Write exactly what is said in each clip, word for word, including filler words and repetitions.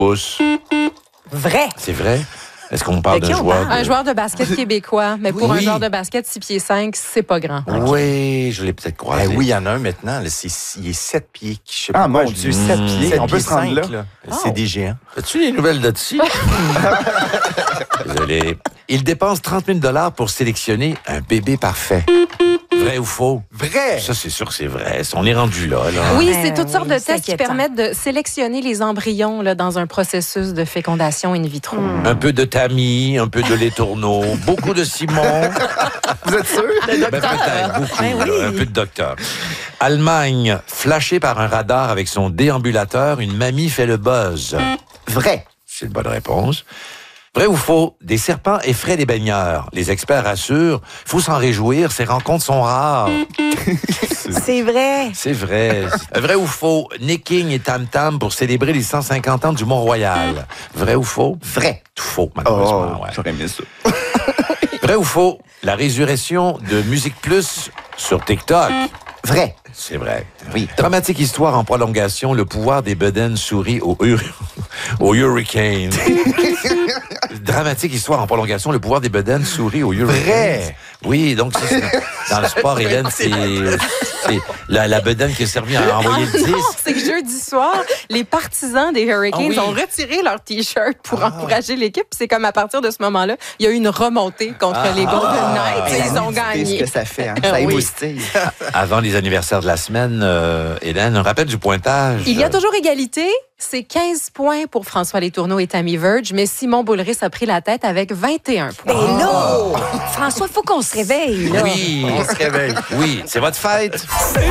pouces. Vrai. C'est vrai? Est-ce qu'on parle De qui d'un on joueur? parle? De... Un joueur de basket québécois, mais pour Oui. un joueur de basket six pieds cinq, c'est pas grand. Oui, je l'ai peut-être croisé. Ben oui, il y en a un maintenant. Là, c'est, il est sept pieds. Je sais Ah, pas mon quoi, Dieu, je- sept pieds. sept On peut pieds se rendre cinq, là. là. Oh. C'est des géants. As-tu les nouvelles de dessus? Désolé. Il dépense trente mille dollars pour sélectionner un bébé parfait. Vrai ou faux? Vrai! Ça, c'est sûr que c'est vrai. On est rendu là. là. Oui, Euh, c'est toutes sortes oui, de c'est tests qui inquiétant. permettent de sélectionner les embryons là, dans un processus de fécondation in vitro. Un peu de tamis, un peu de lait tourneau, beaucoup de Simon. Vous êtes sûr? Ben, peut-être, beaucoup. Ben oui. là, un peu de docteur. Allemagne, flashée par un radar avec son déambulateur, une mamie fait le buzz. Vrai. C'est une bonne réponse. Vrai ou faux? Des serpents effraient les baigneurs. Les experts assurent, faut s'en réjouir, ces rencontres sont rares. C'est vrai. C'est vrai. Vrai ou faux? Nick King et Tam Tam pour célébrer les cent cinquante ans du Mont-Royal. Vrai ou faux? Vrai. Tout faux, Oh, malheureusement. ouais. j'aurais aimé ça. Vrai ou faux? La résurrection de Musique Plus sur TikTok. Vrai. C'est vrai. Oui. Dramatique histoire en prolongation, le pouvoir des bedaines sourit au, hur- au hurricane. Dramatique histoire en prolongation, le pouvoir des bedaines sourit au hurricane. Vrai. Oui, donc c'est, dans le sport, Hélène, c'est, c'est la, la bedaine qui a servi à envoyer le Ah non, disque. c'est que jeudi soir, les partisans des Hurricanes Ah oui. ont retiré leur T-shirt pour encourager l'équipe. Puis c'est comme à partir de ce moment-là, il y a eu une remontée contre les Golden Knights et ils ont C'est gagné. ce que ça fait. Hein? Ça Oui. émoustille. Avant les anniversaires de la semaine, euh, Hélène, un rappel du pointage. Il y a toujours égalité. C'est quinze points pour François Letourneau et Tammy Verge, mais Simon Boulris a pris la tête avec vingt et un points. Ben là, François, il faut qu'on se réveille. Là. Oui, on se réveille. Oui, c'est votre fête.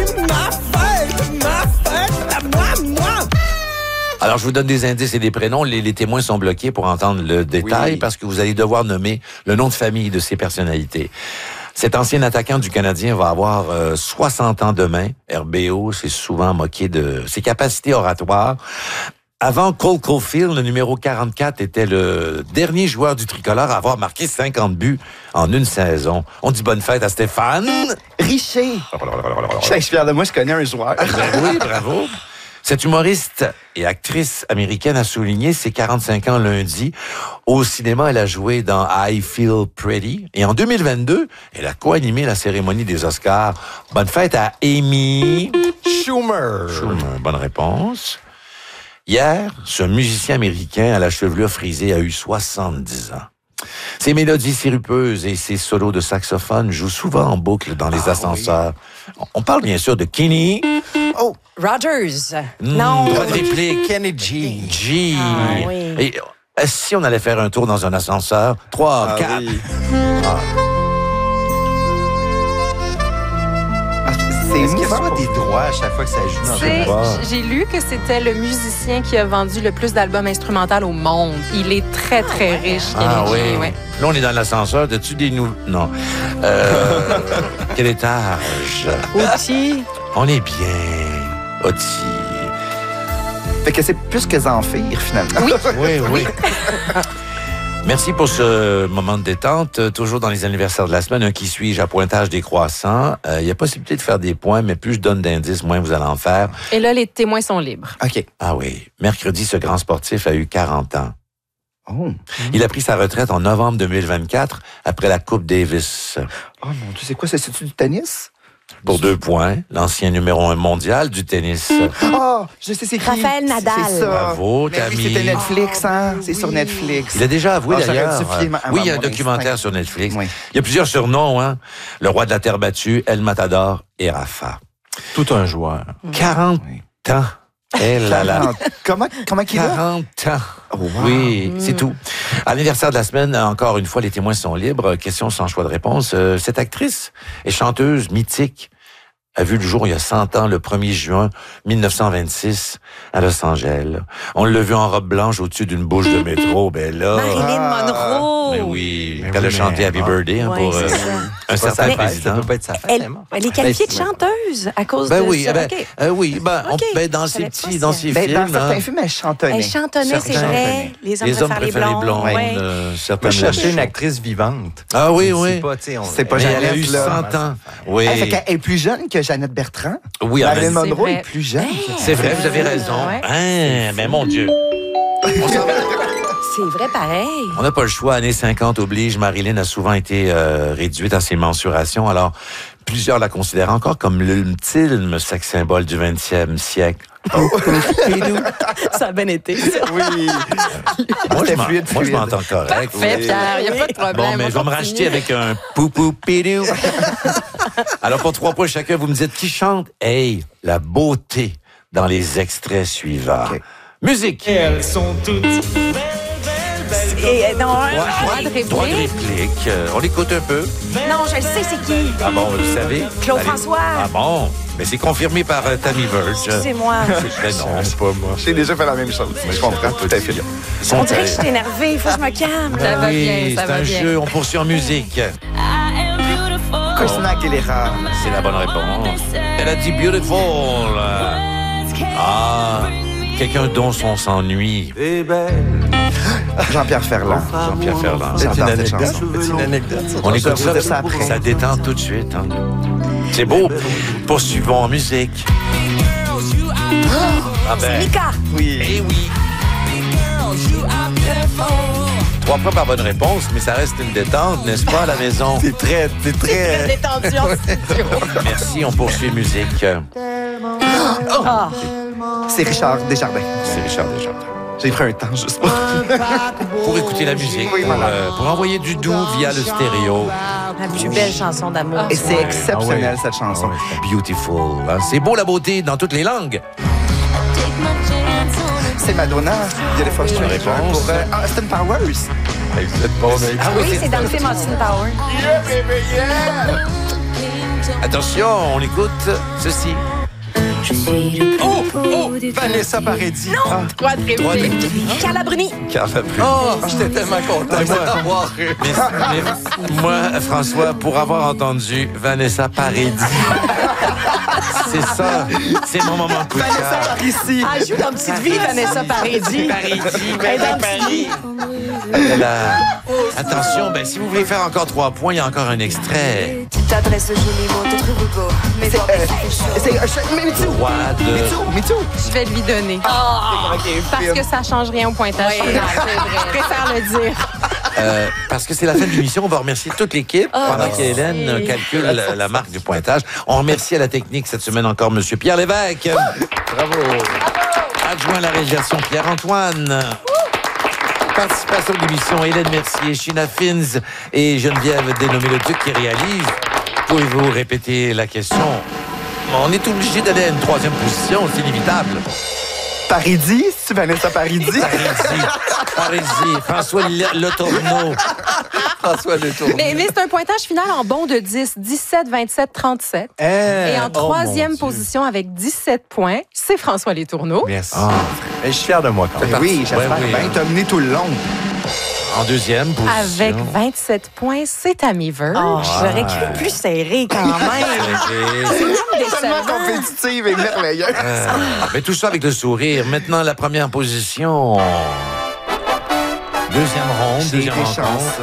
Alors, je vous donne des indices et des prénoms. Les, les témoins sont bloqués pour entendre le détail Oui. parce que vous allez devoir nommer le nom de famille de ces personnalités. Cet ancien attaquant du Canadien va avoir euh, soixante ans demain. R B O s'est souvent moqué de ses capacités oratoires. Avant Cole Caulfield, le numéro quarante-quatre était le dernier joueur du tricolore à avoir marqué cinquante buts en une saison. On dit bonne fête à Stéphane. Richer. Je suis fier de moi, je connais un joueur. Ben oui, bravo. Cette humoriste et actrice américaine a souligné ses quarante-cinq ans lundi. Au cinéma, elle a joué dans I Feel Pretty. Et en deux mille vingt-deux, elle a co-animé la cérémonie des Oscars. Bonne fête à Amy Schumer. Schumer. Bonne réponse. Hier, ce musicien américain à la chevelure frisée a eu soixante-dix ans. Ses mélodies sirupeuses et ses solos de saxophone jouent souvent en boucle dans les Ah, ascenseurs. On parle bien sûr de Kenny. Oh, Rogers. Mmh, Non. droit de réplique. Kenny G. G. Ah, oui. Et euh, si on allait faire un tour dans un ascenseur, trois, Ah quatre. oui. Ah, c'est Est-ce qu'il y a émouvant. vraiment des droits à chaque fois que ça joue dans C'est- un pas. J'ai lu que c'était le musicien qui a vendu le plus d'albums instrumentaux au monde. Il est très, très riche. Ah Kenny G, oui. ouais. Là, on est dans l'ascenseur. As-tu des nouveaux... Non. Euh, quel étage? Outil. On est bien. Oti. Fait que c'est plus que Zamphir, finalement. Oui. Oui, oui. Merci pour ce moment de détente. Euh, Toujours dans les anniversaires de la semaine, un qui suis-je à pointage décroissant. Euh, Il y a possibilité de faire des points, mais plus je donne d'indices, moins vous allez en faire. Et là, les témoins sont libres. OK. Ah oui. Mercredi, ce grand sportif a eu quarante ans. Oh. Il a pris sa retraite en novembre deux mille vingt-quatre après la Coupe Davis. Oh mon Dieu, c'est quoi ça? C'est-tu du tennis? Pour deux points, l'ancien numéro un mondial du tennis. Oh, je sais c'est qui. Raphaël Nadal. C'est ça. Bravo, Mais oui, Tammy. c'était Netflix, hein? Oh, C'est sur oui. Netflix. Il a déjà avoué Ah, j'aurais d'ailleurs. dû filer ma- euh, oui, il y a un mon documentaire instinct. sur Netflix. Oui. Il y a plusieurs surnoms, hein. Le roi de la terre battue, El Matador et Rafa. Tout un joueur. quarante Oui. ans. Eh là là. quarante. Comment, comment qu'il a? quarante ans. Oh, wow. Oui, c'est tout. À l'anniversaire de la semaine, encore une fois, les témoins sont libres. Question sans choix de réponse. Euh, cette actrice et chanteuse mythique a vu le jour il y a cent ans, le premier juin mille neuf cent vingt-six, à Los Angeles. On l'a vu en robe blanche au-dessus d'une bouche de métro. Ben là... Marilyn Ah. Monroe. Mais oui, Mais quand elle a oui, chanté mais- Happy Birthday hein, Ouais, pour c'est euh, ça. un certain Mais- président. Ça peut pas être sa fête, Elle, elle est morte. elle est qualifiée de Ben, chanteuse à cause Ben de oui, ça. eh ben, OK. euh, oui, ben, on- OK. ben, dans Je ses savais petits, pas dans ça. ses Ben, films, dans hein, certains films, elle chantonnait. Elle chantonnait, c'est Certains. vrai. Les hommes, les hommes préfèrent les préfèrent les blondes. blondes, Ouais. euh, Moi, certaines je cherchais une choses. actrice vivante. Ah oui, On oui. sait pas, tu sais, on- C'est pas Mais elle a Jeannette, eu là. cent ans. Oui, Elle, fait qu'elle est plus jeune que Jeannette Bertrand. oui, en Marilyn même- Monroe vrai. est plus jeune. c'est vrai, vous avez raison. Ouais. Hein, ben mon Dieu. On s'en va. C'est vrai, pareil. On n'a pas le choix. Années cinquante oblige. Marilyn a souvent été euh, réduite à ses mensurations. Alors, plusieurs la considèrent encore comme l'ultime sex symbole du vingtième siècle. Ça a bien été, ça. Oui. Moi, je C'était m'en- fluide, moi, je fluide. m'entends correct. Parfait, Oui. Pierre, il n'y a pas de problème. Bon, mais On je vais me continue. racheter avec un poupou pidou. Alors, pour trois points chacun, vous me dites qui chante? Hey, la beauté dans les extraits suivants. Ok. Musique. Elles sont toutes belles, belles, belles. Et, euh, non, Droit de réplique. Droit de réplique. Euh, on l'écoute un peu. non, je le sais, c'est qui? Ah bon, vous le savez? Claude Allez. François. Ah bon? Mais c'est confirmé par euh, Tammy Verge. Excusez-moi. Ben non. C'est pas moi. J'ai déjà fait la même chose. Mais je comprends tout à fait. Ils sont On dirait que je très- suis énervée. Il faut que je me calme. Ça va Oui, bien, ça c'est va un bien. jeu. On poursuit en musique. Christina Aguilera. C'est la bonne réponse. Elle a dit beautiful. Ah, quelqu'un dont on s'ennuie. Jean-Pierre Ferland. Jean-Pierre Ferland. J'adore C'est une cette anecdote. chanson. C'est une anecdote. ça. On écoute vous ça, dire ça après. ça détend tout de suite. Hein. C'est beau. Poursuivons en musique. Ah ben, Mika. Oui. eh oui. Trois fois par bonne réponse, mais ça reste une détente, n'est-ce pas, à la maison? C'est très, c'est très. Détendu en studio. Merci, on poursuit musique. Ah. C'est Richard Desjardins. C'est Richard Desjardins. J'ai pris un temps juste pour... Pour écouter la musique, Oui, pour, voilà. euh, pour envoyer du doux via le stéréo. La plus belle chanson d'amour. Et c'est Ouais. exceptionnel, Ah ouais. cette chanson. Ah ouais. Beautiful. hein. C'est beau la beauté dans toutes les langues. C'est Madonna. Beautiful Stranger. réponse. Pour euh, Austin Powers. Hey, vous êtes bon, mec. Ah Oui, c'est dans le film Austin Power. Attention, on écoute ceci. Oh, oh, Vanessa Paradis. Non. Droit de Droit de- réplique. Carla Bruni. Carla Bruni. Oh, j'étais tellement content de moi- t'avoir. Mais, mais moi, François, pour avoir entendu Vanessa Paradis, c'est ça, c'est mon moment coup de cœur. Ici. Ah, elle joue dans Petite Vie, Vanessa Paradis. Paradis, Elle est dans Petite Vie. Elle a- Attention, ben, si vous voulez faire encore trois points, il y a encore un extrait. T'adresses de jolis mots, te trouve beau. Mais bon, Euh, C'est euh, je- mais Me Too. Droit de... Me Too. Me Too. Je vais lui donner. Parce que ça change rien au pointage final. Je préfère le dire. Euh, parce que c'est la fin de l'émission, on va remercier toute l'équipe pendant qu'Hélène euh, calcule la, la marque du pointage. On remercie à la technique cette semaine encore M. Pierre Lévesque. Bravo. Adjoint à la réalisation Pierre-Antoine. Participation de l'émission Hélène Mercier, Sheena Fins et Geneviève Dénommé-le-Duc qui réalisent. Pouvez-vous répéter la question? On est obligé d'aller à une troisième position, c'est inévitable. Paradis. C'est Vanessa Paradis. Parisis, Parisis, François Le- Le Tourneau. François Letourneau. Mais, mais c'est un pointage final en bon de dix, dix-sept, vingt-sept, trente-sept. Hein? Et en Oh, troisième mon Dieu. position avec dix-sept points, c'est François Letourneau. Merci. Ah. Mais je suis fier de moi quand même. Oui, j'espère Ouais, oui, bien. hein. T'as mené tout le long. En deuxième position. Avec vingt-sept points, c'est Tammy Verge. Oh, j'aurais cru plus serré quand même. Léger. Tellement compétitive et merveilleuse. Euh, mais tout ça avec le sourire. Maintenant, la première position. Deuxième ronde, J'ai deuxième été rencontre. chanceux.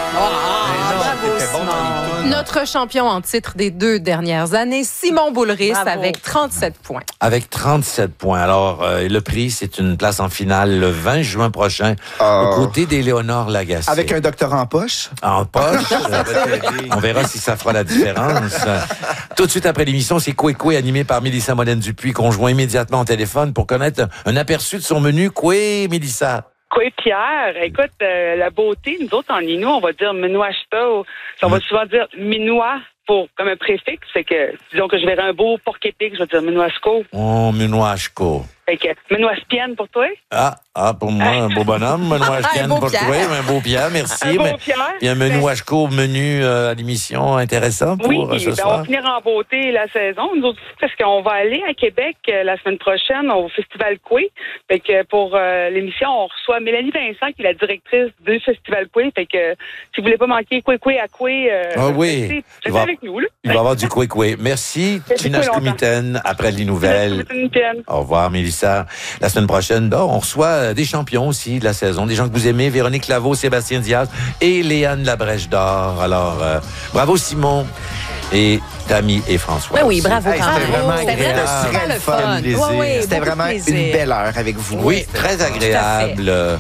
Bravo, T'étais bon dans les tunes. Notre champion en titre des deux dernières années, Simon Boulris, Bravo. avec trente-sept points. Avec trente-sept points. Alors, euh, le prix, c'est une place en finale le vingt juin prochain, Oh. aux côtés d'Éléonore Lagacé. Avec un docteur en poche. En poche. On verra si ça fera la différence. Tout de suite après l'émission, c'est Coué Coué, animé par Mélissa Molène-Dupuis, qu'on joint immédiatement au téléphone pour connaître un aperçu de son menu. Coué, Mélissa. Quoi, Pierre, écoute, euh, la beauté, nous autres, en Inou, on va dire Minuashta, ou on va souvent dire Minois pour, comme un préfixe. C'est que, disons que je verrais un beau porc épic, je vais dire Minuasco. Oh, Minuashko. Fait que, Minuaspienne pour toi. Ah, ah, pour moi, un beau bonhomme. Minuashkian Un beau pour Pierre. toi, un beau Pierre, merci. Un beau Mais Pierre. il y a un menu Washko, menu euh, à l'émission intéressant pour Oui, euh, ce ben, on soir. va finir en beauté la saison. Nous autres, parce qu'on va aller à Québec euh, la semaine prochaine au Festival Coué. Fait que pour euh, l'émission, on reçoit Mélanie Vincent, qui est la directrice du Festival Coué. Fait que si vous voulez pas manquer Coué Coué à Coué, euh, Ah oui. restez- Il restez va- avec nous, là. Il va y avoir du coué-coué. Merci, Merci Tina longtemps. Skumitaine, après les nouvelles. C'est une pienne. Au revoir, Mélissa. La semaine prochaine, bon, on reçoit euh, des champions aussi de la saison, des gens que vous aimez, Véronique Laveau, Sébastien Diaz et Léane Labrèche d'Or. Alors, euh, bravo, Simon. et Tammy et François. Ben oui, aussi. bravo Hey, quand c'était même. vraiment C'était agréable. vraiment super le fun. Quel plaisir. Ouais, ouais, C'était beaucoup de vraiment plaisir. une belle heure avec vous. Oui, très agréable. Euh,